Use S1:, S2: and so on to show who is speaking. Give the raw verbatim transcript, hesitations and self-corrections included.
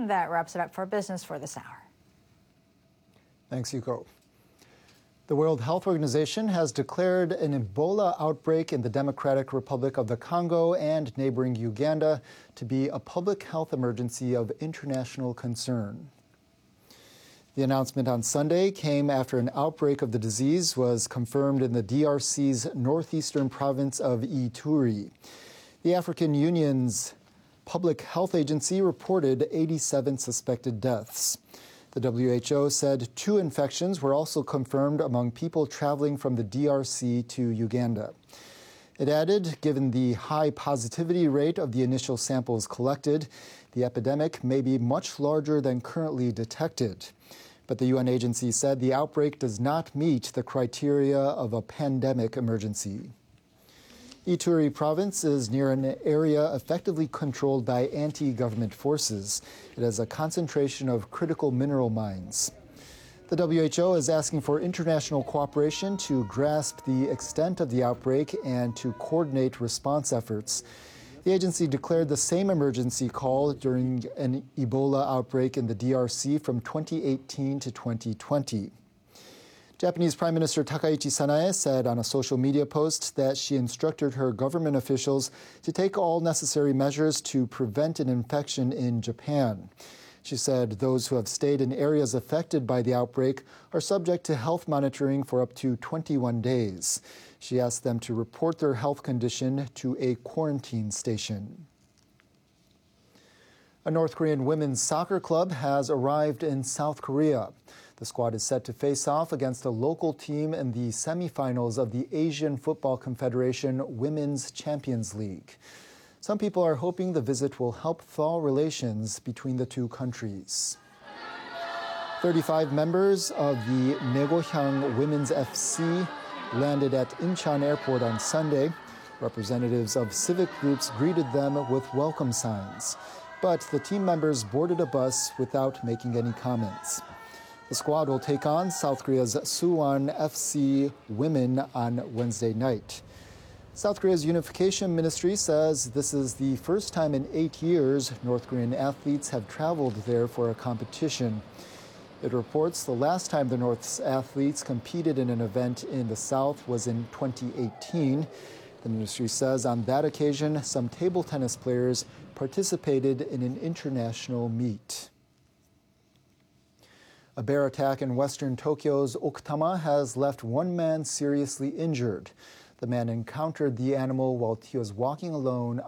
S1: And that wraps it up for business for this hour.
S2: Thanks, Yuko. The World Health Organization has declared an Ebola outbreak in the Democratic Republic of the Congo and neighboring Uganda to be a public health emergency of international concern. The announcement on Sunday came after an outbreak of the disease was confirmed in the D R C's northeastern province of Ituri. The African Union's Public Health Agency reported eighty-seven suspected deaths. The W H O said two infections were also confirmed among people traveling from the D R C to Uganda. It added, given the high positivity rate of the initial samples collected, the epidemic may be much larger than currently detected. But the U N agency said the outbreak does not meet the criteria of a pandemic emergency. Ituri province is near an area effectively controlled by anti-government forces. It has a concentration of critical mineral mines. The W H O is asking for international cooperation to grasp the extent of the outbreak and to coordinate response efforts. The agency declared the same emergency call during an Ebola outbreak in the D R C from twenty eighteen to twenty twenty. Japanese Prime Minister Takaichi Sanae said on a social media post that she instructed her government officials to take all necessary measures to prevent an infection in Japan. She said those who have stayed in areas affected by the outbreak are subject to health monitoring for up to twenty-one days. She asked them to report their health condition to a quarantine station. A North Korean women's soccer club has arrived in South Korea. The squad is set to face off against a local team in the semifinals of the Asian Football Confederation Women's Champions League. Some people are hoping the visit will help thaw relations between the two countries. thirty-five members of the Naegohyang Women's F C landed at Incheon Airport on Sunday. Representatives of civic groups greeted them with welcome signs. But the team members boarded a bus without making any comments. The squad will take on South Korea's Suwon F C women on Wednesday night. South Korea's Unification Ministry says this is the first time in eight years North Korean athletes have traveled there for a competition. It reports the last time the North's athletes competed in an event in the South was in twenty eighteen. The ministry says on that occasion, some table tennis players participated in an international meet. A bear attack in western Tokyo's Okutama has left one man seriously injured. The man encountered the animal while he was walking alone